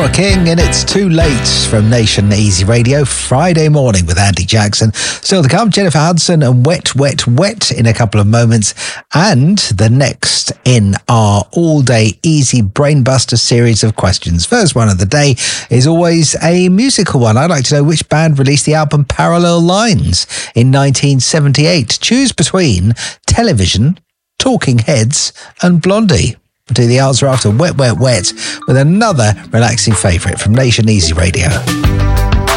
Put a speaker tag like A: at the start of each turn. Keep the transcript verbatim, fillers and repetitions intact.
A: Laura King, and it's Too Late from Nation Easy Radio, Friday morning with Andy Jackson. Still to come, Jennifer Hudson and Wet, Wet, Wet in a couple of moments. And the next in our all-day easy brainbuster series of questions. First one of the day is always a musical one. I'd like to know which band released the album Parallel Lines in nineteen seventy-eight. Choose between Television, Talking Heads and Blondie. We'll do the answer after Wet, Wet, Wet with another relaxing favourite from Nation Easy Radio.